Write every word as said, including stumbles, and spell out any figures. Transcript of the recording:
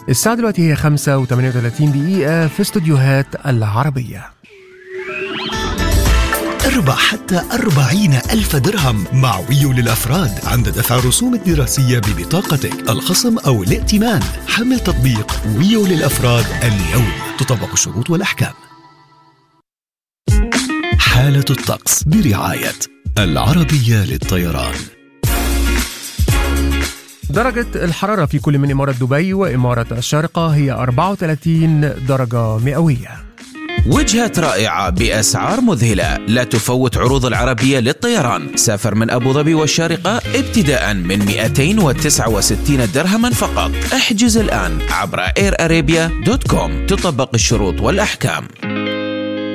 الساعة دلوقتي هي خمسة وثمانية وثلاثين دقيقة في استوديوهات العربية. اربح حتى أربعين ألف درهم مع ويو للأفراد عند دفع رسوم الدراسية ببطاقتك، الخصم أو الائتمان. حمل تطبيق ويو للأفراد اليوم، تطبق الشروط والأحكام. حالة الطقس برعاية العربية للطيران. درجة الحرارة في كل من إمارة دبي وإمارة الشارقة هي أربعة وثلاثين درجة مئوية. وجهة رائعة بأسعار مذهلة، لا تفوت عروض العربية للطيران. سافر من أبو ظبي والشارقة ابتداء من مئتين وتسعة وستين درهما فقط. احجز الآن عبر اير ارابيا دوت كوم، تطبق الشروط والأحكام.